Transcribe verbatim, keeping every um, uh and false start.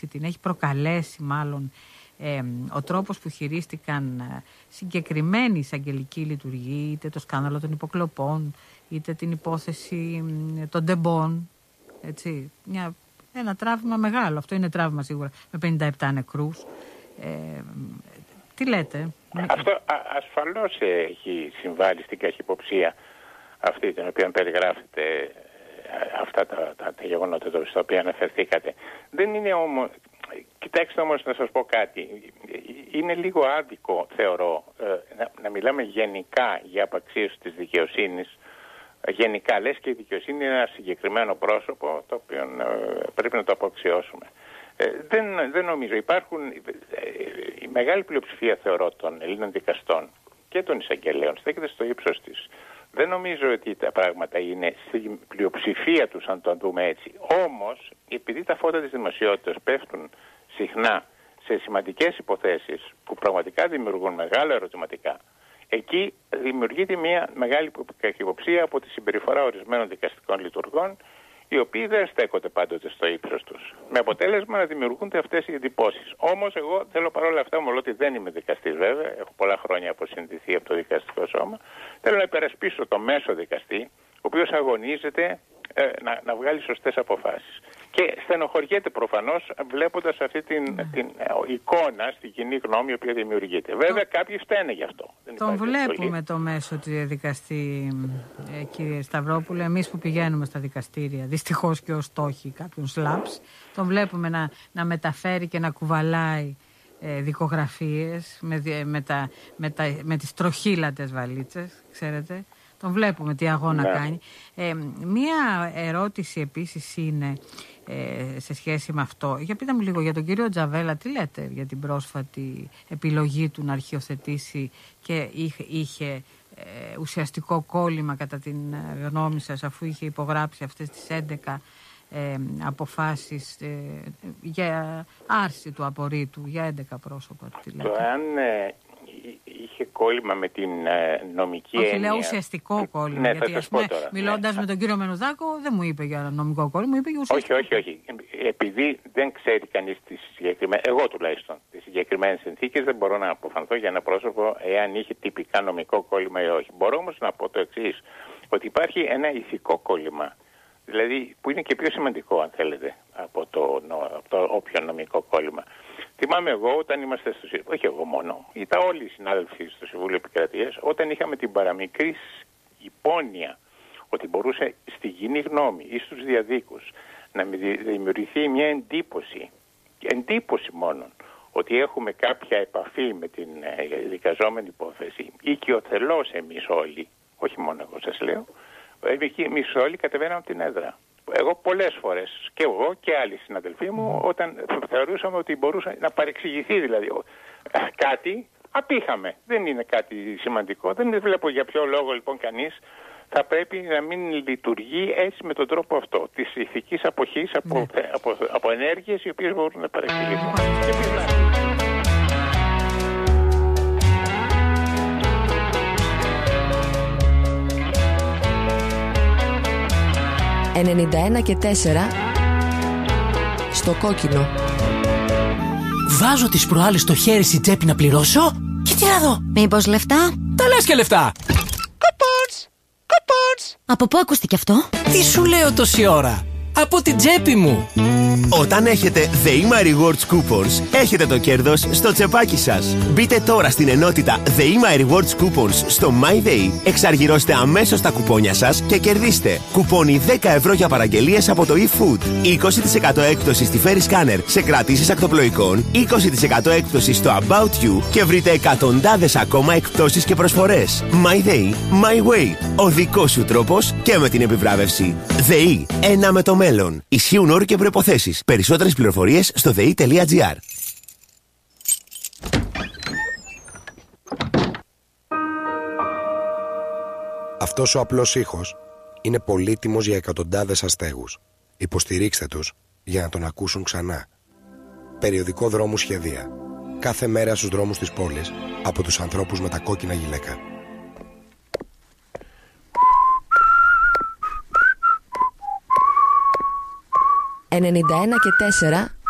δημιουργήσει, την έχει προκαλέσει μάλλον ε, ο τρόπος που χειρίστηκαν ε, συγκεκριμένη εισαγγελική λειτουργία, είτε το σκάνδαλο των υποκλοπών, είτε την υπόθεση ε, των ντεμπών, έτσι, μια, ένα τραύμα μεγάλο, αυτό είναι τραύμα σίγουρα, με πενήντα επτά νεκρούς. Ε, τι λέτε? Αυτό α, ασφαλώς έχει συμβάλει στην καχυποψία αυτή την οποία περιγράφετε, αυτά τα, τα, τα γεγονότα στα οποία αναφερθήκατε. Δεν είναι όμως, κοιτάξτε όμως να σας πω κάτι, είναι λίγο άδικο θεωρώ να, να μιλάμε γενικά για απαξίωση της δικαιοσύνης. Γενικά λες και η δικαιοσύνη είναι ένα συγκεκριμένο πρόσωπο το οποίο πρέπει να το αποξιώσουμε. Ε, δεν, δεν νομίζω. Υπάρχουν ε, η μεγάλη πλειοψηφία θεωρώ των Ελλήνων δικαστών και των εισαγγελέων στέκεται στο ύψος της. Δεν νομίζω ότι τα πράγματα είναι στην πλειοψηφία τους αν το δούμε έτσι. Όμως επειδή τα φώτα της δημοσιότητας πέφτουν συχνά σε σημαντικές υποθέσεις που πραγματικά δημιουργούν μεγάλα ερωτηματικά, εκεί δημιουργείται μια μεγάλη καχυποψία από τη συμπεριφορά ορισμένων δικαστικών λειτουργών, οι οποίοι δεν στέκονται πάντοτε στο ύψος τους. Με αποτέλεσμα να δημιουργούνται αυτές οι εντυπώσεις. Όμως εγώ θέλω παρόλα αυτά, μόνο ότι δεν είμαι δικαστής βέβαια, έχω πολλά χρόνια αποσυνδεθεί από το δικαστικό σώμα, θέλω να υπερασπίσω το μέσο δικαστή, ο οποίος αγωνίζεται ε, να, να βγάλει σωστές αποφάσεις. Και στενοχωριέται προφανώς βλέποντας αυτή την, mm. την ε, εικόνα στην κοινή γνώμη η οποία δημιουργείται. Βέβαια το... κάποιοι φταίνε γι' αυτό. Δεν τον βλέπουμε πολύ. Το μέσο του δικαστή, ε, κύριε Σταυρόπουλε, εμείς που πηγαίνουμε στα δικαστήρια, δυστυχώς και ως στόχοι κάποιων σλάψ, τον βλέπουμε να, να μεταφέρει και να κουβαλάει ε, δικογραφίες με, με, τα, με, τα, με τις τροχύλατες βαλίτσες, ξέρετε. Τον βλέπουμε τι αγώνα ναι. κάνει. Ε, μία ερώτηση επίσης είναι ε, σε σχέση με αυτό. Για πείτε μου λίγο για τον κύριο Τζαβέλα, τι λέτε για την πρόσφατη επιλογή του να αρχιοθετήσει και είχε, είχε ε, ουσιαστικό κόλλημα κατά την γνώμη σας, αφού είχε υπογράψει αυτές τις έντεκα ε, αποφάσεις ε, για άρση του απορρίτου για έντεκα πρόσωπα. Τι λέτε? Το αν ε, είχε κόλλημα με την ε, νομική Όχι, έννοια. λέω ουσιαστικό κόλλημα. Ναι, γιατί, ας πούμε, μιλώντας ναι. με τον κύριο Μενουδάκο, δεν μου είπε για νομικό κόλλημα, μου είπε για ουσιαστικό. Όχι, όχι, όχι. Επειδή δεν ξέρει κανείς τις συγκεκριμένες, εγώ τουλάχιστον, τις συγκεκριμένες συνθήκες, δεν μπορώ να αποφανθώ για ένα πρόσωπο εάν είχε τυπικά νομικό κόλλημα ή όχι. Μπορώ όμως να πω το εξής, ότι υπάρχει ένα ηθικό κόλλημα. Δηλαδή, που είναι και πιο σημαντικό, αν θέλετε, από το, από το όποιο νομικό κόλλημα. Θυμάμαι εγώ όταν είμαστε στο Συμβούλιο, όχι εγώ μόνο, ήταν όλοι οι συνάδελφοι στο Συμβούλιο Επικρατείας, όταν είχαμε την παραμικρή υπόνοια ότι μπορούσε στη κοινή γνώμη ή στους διαδίκους να δημιουργηθεί μια εντύπωση, εντύπωση μόνο, ότι έχουμε κάποια επαφή με την δικαζόμενη υπόθεση ή και ο θελός εμείς όλοι, όχι μόνο εγώ σας λέω, εμείς όλοι κατεβαίναμε από την έδρα. Εγώ πολλές φορές, και εγώ και άλλοι συναδελφοί μου, όταν θεωρούσαμε ότι μπορούσε να παρεξηγηθεί δηλαδή κάτι, απήχαμε. Δεν είναι κάτι σημαντικό. Δεν βλέπω για ποιο λόγο λοιπόν κανείς θα πρέπει να μην λειτουργεί έτσι με τον τρόπο αυτό, της ηθικής αποχής από, ναι. από, από ενέργειες οι οποίες μπορούν να παρεξηγηθούν. Και ενενήντα ένα και τέσσερα στο κόκκινο. Βάζω τις προάλλες το χέρι στη τσέπη να πληρώσω και τι να δω. Μήπως λεφτά? Τα λες και λεφτά. Κοπότς, κοπότς. Από πού ακούστηκε αυτό? Τι σου λέω τόση ώρα? Από την τσέπη μου. Όταν έχετε The Ema Rewards Coupons, έχετε το κέρδος στο τσεπάκι σας. Μπείτε τώρα στην ενότητα The Ema Rewards Coupons στο MyDay, εξαργυρώστε αμέσως τα κουπόνια σας και κερδίστε κουπόνι δέκα ευρώ για παραγγελίες από το eFood, είκοσι τοις εκατό έκπτωση στη Ferry Scanner σε κρατήσεις ακτοπλοϊκών, είκοσι τοις εκατό έκπτωση στο About You και βρείτε εκατοντάδες ακόμα εκπτώσεις και προσφορές. MyDay, My Way. Ο δικός σου τρόπος και με την επιβράβευση. ΔΕΗ, ένα με το μέλλον. Ισχύουν όροι και προϋποθέσεις. Περισσότερες πληροφορίες στο δε ι τελεία τζι άρ. Αυτός ο απλός ήχος είναι πολύτιμος για εκατοντάδες αστέγους. Υποστηρίξτε τους για να τον ακούσουν ξανά. Περιοδικό δρόμου σχεδία. Κάθε μέρα στους δρόμους της πόλης από τους ανθρώπους με τα κόκκινα γυλαίκα. ενενήντα ένα και τέσσερα